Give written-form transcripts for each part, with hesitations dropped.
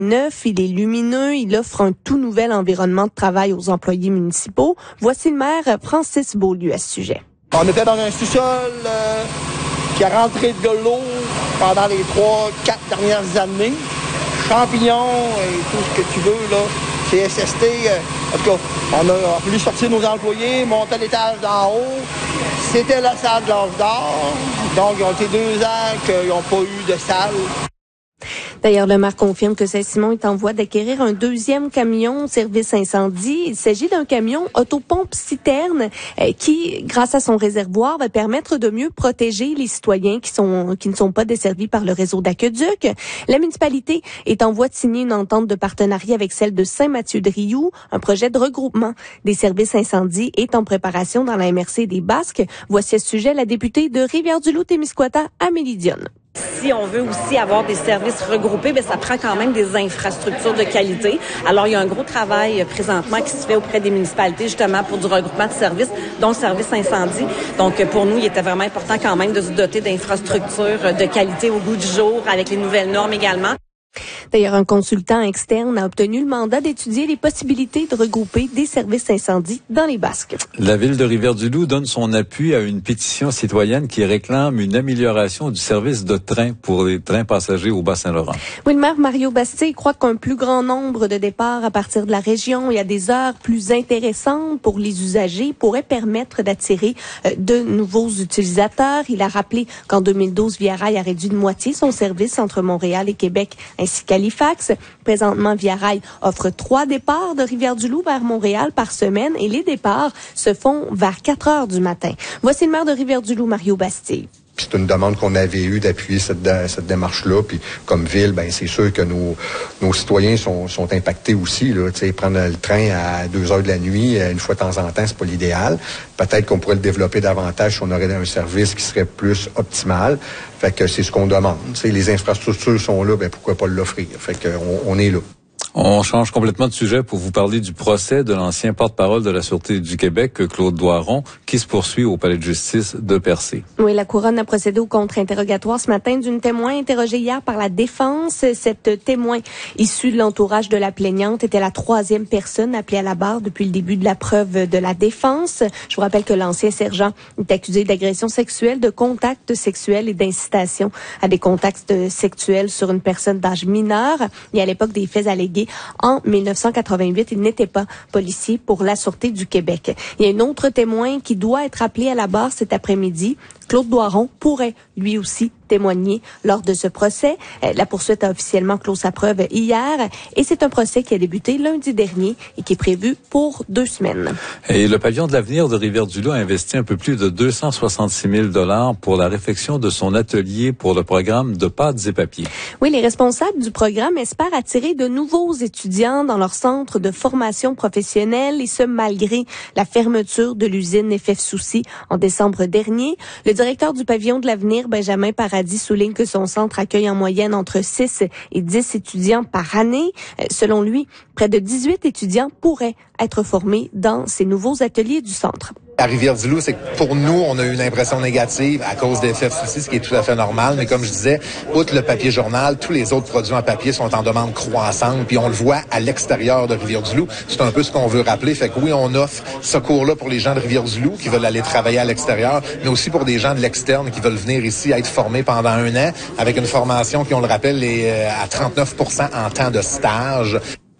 neuf, il est lumineux, il offre un tout nouvel environnement de travail aux employés municipaux. Voici le maire Francis Beaulieu à ce sujet. On était dans un sous-sol qui a rentré de l'eau pendant les 3-4 dernières années. Champignons et tout ce que tu veux, là. CSST, en tout cas, on a voulu sortir nos employés, monter à l'étage d'en haut. C'était la salle de l'âge d'or. Donc, ils ont été 2 ans qu'ils n'ont pas eu de salle. D'ailleurs, le maire confirme que Saint-Simon est en voie d'acquérir un deuxième camion service incendie. Il s'agit d'un camion autopompe-citerne qui, grâce à son réservoir, va permettre de mieux protéger les citoyens qui ne sont pas desservis par le réseau d'aqueduc. La municipalité est en voie de signer une entente de partenariat avec celle de Saint-Mathieu-de-Rioux. Un projet de regroupement des services incendie est en préparation dans la MRC des Basques. Voici à ce sujet la députée de Rivière-du-Loup-Témiscouata, Amélie Dionne. Si on veut aussi avoir des services regroupés, ça prend quand même des infrastructures de qualité. Alors, il y a un gros travail présentement qui se fait auprès des municipalités, justement, pour du regroupement de services, dont le service incendie. Donc, pour nous, il était vraiment important quand même de se doter d'infrastructures de qualité au goût du jour, avec les nouvelles normes également. D'ailleurs, un consultant externe a obtenu le mandat d'étudier les possibilités de regrouper des services incendies dans les Basques. La ville de Rivière-du-Loup donne son appui à une pétition citoyenne qui réclame une amélioration du service de train pour les trains passagers au Bas-Saint-Laurent. Oui, le maire Mario Bastille croit qu'un plus grand nombre de départs à partir de la région et à des heures plus intéressantes pour les usagers pourrait permettre d'attirer de nouveaux utilisateurs. Il a rappelé qu'en 2012, Via Rail a réduit de moitié son service entre Montréal et Québec ainsi qu'Halifax. Présentement, Via Rail offre 3 départs de Rivière-du-Loup vers Montréal par semaine et les départs se font vers 4 heures du matin. Voici le maire de Rivière-du-Loup, Mario Bastille. C'est une demande qu'on avait eue d'appuyer cette démarche-là. Puis comme ville, c'est sûr que nos citoyens sont impactés aussi. Là, prendre le train à 2 heures de la nuit, une fois de temps en temps, c'est pas l'idéal. Peut-être qu'on pourrait le développer davantage si on aurait un service qui serait plus optimal. Fait que c'est ce qu'on demande. Les infrastructures sont là, pourquoi pas l'offrir? Fait que on est là. On change complètement de sujet pour vous parler du procès de l'ancien porte-parole de la Sûreté du Québec, Claude Doiron, qui se poursuit au palais de justice de Percé. Oui, la Couronne a procédé au contre-interrogatoire ce matin d'une témoin interrogée hier par la défense. Cette témoin issue de l'entourage de la plaignante était la 3e personne appelée à la barre depuis le début de la preuve de la défense. Je vous rappelle que l'ancien sergent est accusé d'agression sexuelle, de contact sexuel et d'incitation à des contacts sexuels sur une personne d'âge mineur. Et à l'époque des faits allégués, en 1988, il n'était pas policier pour la Sûreté du Québec. Il y a un autre témoin qui doit être appelé à la barre cet après-midi. Claude Doiron pourrait lui aussi témoigner lors de ce procès. La poursuite a officiellement clos sa preuve hier et c'est un procès qui a débuté lundi dernier et qui est prévu pour 2 semaines. Et le pavillon de l'avenir de Rivière-du-Loup a investi un peu plus de 266 000 $ pour la réfection de son atelier pour le programme de pâtes et papiers. Oui, les responsables du programme espèrent attirer de nouveaux étudiants dans leur centre de formation professionnelle et ce malgré la fermeture de l'usine FF Soucy en décembre dernier. Le directeur du pavillon de l'avenir, Benjamin Paradis, souligne que son centre accueille en moyenne entre 6 et 10 étudiants par année. Selon lui, près de 18 étudiants pourraient être formés dans ces nouveaux ateliers du centre. À Rivière-du-Loup, c'est que pour nous, on a eu une impression négative à cause des FF Soucy, ce qui est tout à fait normal. Mais comme je disais, outre le papier journal, tous les autres produits en papier sont en demande croissante. Puis on le voit à l'extérieur de Rivière-du-Loup. C'est un peu ce qu'on veut rappeler. Fait que oui, on offre ce cours-là pour les gens de Rivière-du-Loup qui veulent aller travailler à l'extérieur, mais aussi pour des gens de l'externe qui veulent venir ici être formés pendant 1 an avec une formation qui, on le rappelle, est à 39% en temps de stage.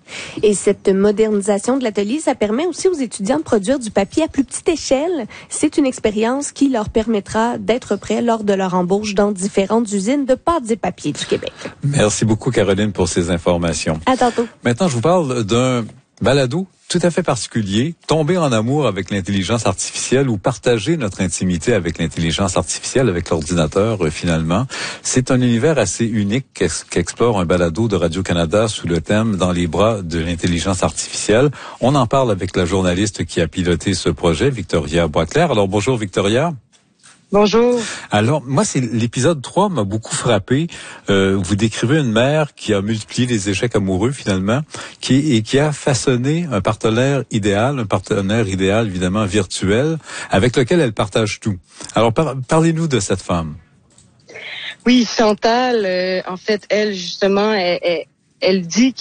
Et cette modernisation de l'atelier, ça permet aussi aux étudiants de produire du papier à plus petite échelle. C'est une expérience qui leur permettra d'être prêts lors de leur embauche dans différentes usines de pâtes et papiers du Québec. Merci beaucoup, Caroline, pour ces informations. À tantôt. Maintenant, je vous parle d'un balado tout à fait particulier, tomber en amour avec l'intelligence artificielle ou partager notre intimité avec l'intelligence artificielle, avec l'ordinateur, finalement. C'est un univers assez unique qu'explore un balado de Radio-Canada sous le thème « Dans les bras de l'intelligence artificielle ». On en parle avec la journaliste qui a piloté ce projet, Victoria Boisclair. Alors, bonjour Victoria. Bonjour. Alors, moi, c'est l'épisode 3 m'a beaucoup frappé. Vous décrivez une mère qui a multiplié les échecs amoureux, finalement, qui a façonné un partenaire idéal évidemment virtuel, avec lequel elle partage tout. Alors, parlez-nous de cette femme. Oui, Chantal, en fait, elle, justement, elle dit